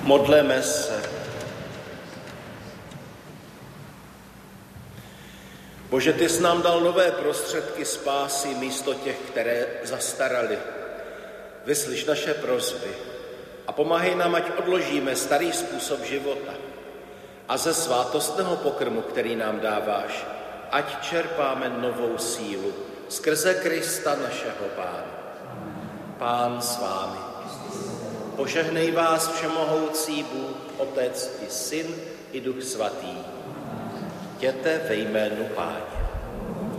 Modleme se. Bože, ty jsi nám dal nové prostředky spásy místo těch, které zastaraly. Vyslyš naše prosby a pomáhej nám, ať odložíme starý způsob života a ze svátostného pokrmu, který nám dáváš, ať čerpáme novou sílu skrze Krista našeho Pána. Pán s vámi. Požehnej vás všemohoucí Bůh, Otec i Syn i Duch Svatý. Jděte ve jménu Páně.